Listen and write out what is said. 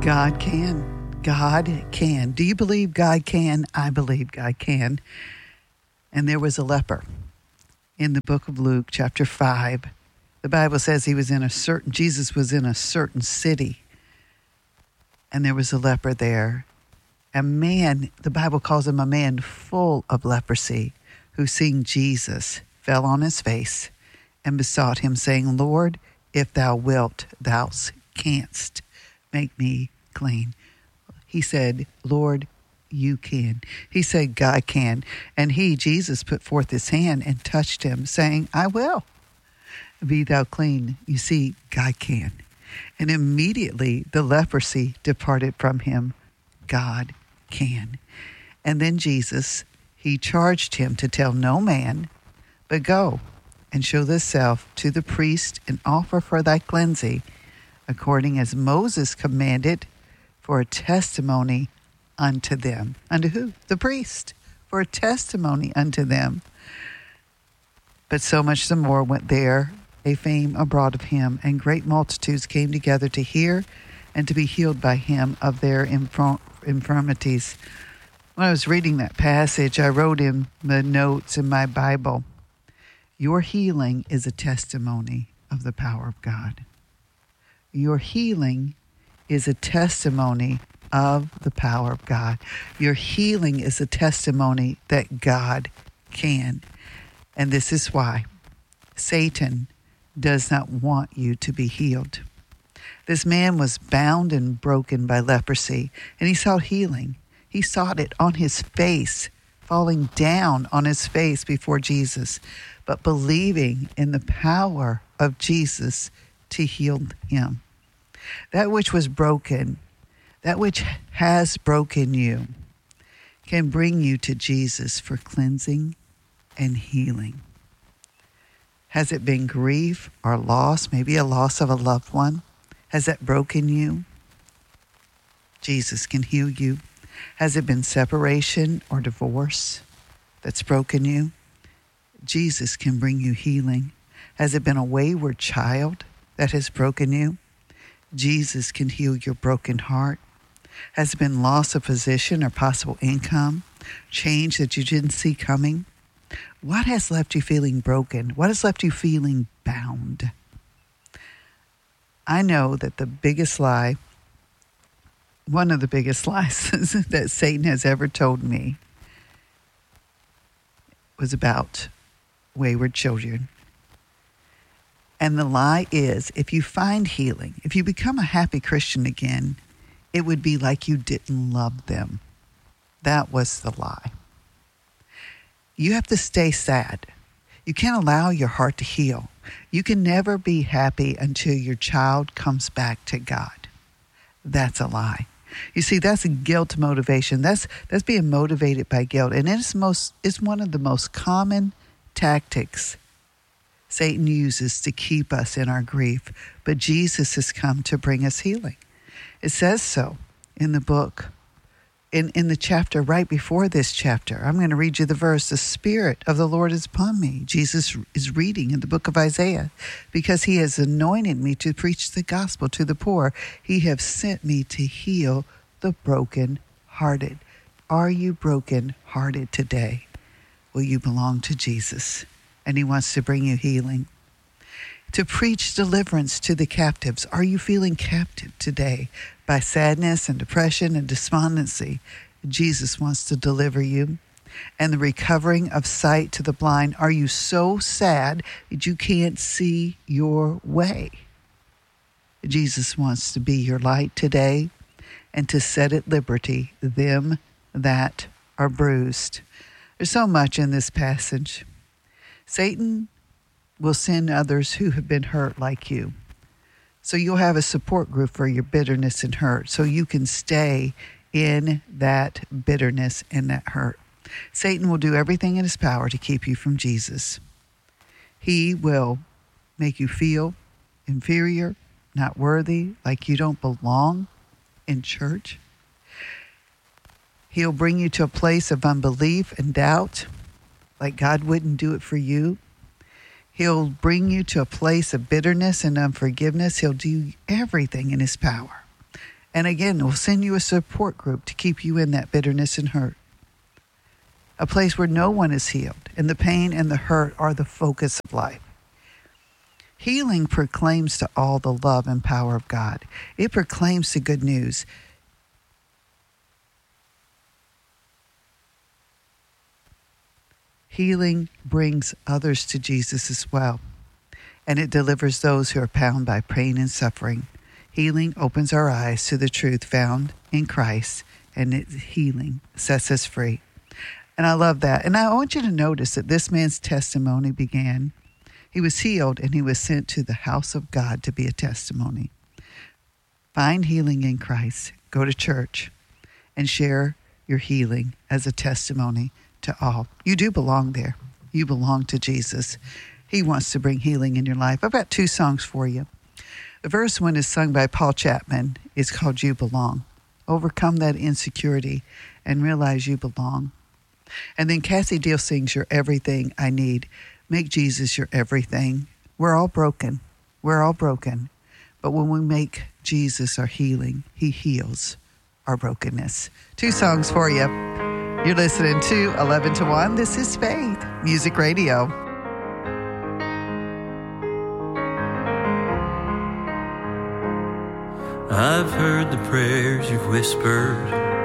God can. God can. Do you believe God can? I believe God can. And there was a leper in the book of Luke, chapter 5. The Bible says Jesus was in a certain city, and there was a leper there. A man, the Bible calls him a man full of leprosy, who seeing Jesus fell on his face and besought him, saying, Lord, if thou wilt, thou canst make me clean. He said, Lord, you can. He said, God can. And Jesus, put forth his hand and touched him, saying, I will. Be thou clean. You see, God can. And immediately the leprosy departed from him. God can. And then Jesus, he charged him to tell no man, but go and show thyself to the priest and offer for thy cleansing, according as Moses commanded, for a testimony unto them. Unto who? The priest. For a testimony unto them. But so much the more went there a fame abroad of him, and great multitudes came together to hear and to be healed by him of their infirmities. When I was reading that passage, I wrote in the notes in my Bible, your healing is a testimony of the power of God. Your healing is a testimony of the power of God. Your healing is a testimony that God can. And this is why Satan does not want you to be healed. This man was bound and broken by leprosy, and he sought healing. He sought it on his face, falling down on his face before Jesus, but believing in the power of Jesus to heal him. That which was broken, that which has broken you, can bring you to Jesus for cleansing and healing. Has it been grief or loss, maybe a loss of a loved one? Has that broken you? Jesus can heal you. Has it been separation or divorce that's broken you? Jesus can bring you healing. Has it been a wayward child that has broken you? Jesus can heal your broken heart. Has it been loss of position or possible income, change that you didn't see coming? What has left you feeling broken? What has left you feeling bound? I know that the biggest lie, one of the biggest lies that Satan has ever told me was about wayward children. And the lie is, if you find healing, if you become a happy Christian again, it would be like you didn't love them. That was the lie. You have to stay sad. You can't allow your heart to heal. You can never be happy until your child comes back to God. That's a lie. You see, that's a guilt motivation. That's being motivated by guilt. And it's one of the most common tactics Satan uses to keep us in our grief. But Jesus has come to bring us healing. It says so in the book, in the chapter right before this chapter. I'm going to read you the verse. The Spirit of the Lord is upon me. Jesus is reading in the book of Isaiah, because he has anointed me to preach the gospel to the poor. He has sent me to heal the brokenhearted. Are you brokenhearted today? Well, you belong to Jesus, and he wants to bring you healing. To preach deliverance to the captives. Are you feeling captive today by sadness and depression and despondency? Jesus wants to deliver you. And the recovering of sight to the blind. Are you so sad that you can't see your way? Jesus wants to be your light today and to set at liberty them that are bruised. There's so much in this passage. Satan will send others who have been hurt like you. So you'll have a support group for your bitterness and hurt, so you can stay in that bitterness and that hurt. Satan will do everything in his power to keep you from Jesus. He will make you feel inferior, not worthy, like you don't belong in church. He'll bring you to a place of unbelief and doubt, like God wouldn't do it for you. He'll bring you to a place of bitterness and unforgiveness. He'll do everything in his power. And again, we'll send you a support group to keep you in that bitterness and hurt. A place where no one is healed, and the pain and the hurt are the focus of life. Healing proclaims to all the love and power of God. It proclaims the good news. Healing brings others to Jesus as well, and it delivers those who are bound by pain and suffering. Healing opens our eyes to the truth found in Christ, and healing sets us free. And I love that. And I want you to notice that this man's testimony began. He was healed, and he was sent to the house of God to be a testimony. Find healing in Christ. Go to church and share your healing as a testimony to all. You do belong there. You belong to Jesus. He wants to bring healing in your life. I've got 2 songs for you. The first one is sung by Paul Chapman. It's called You Belong. Overcome that insecurity and realize you belong. And then Cassie Deal sings You're Everything I Need. Make Jesus your everything. We're all broken. We're all broken. But when we make Jesus our healing, he heals our brokenness. 2 songs for you. You're listening to 11 to 1. This is Faith Music Radio. I've heard the prayers you've whispered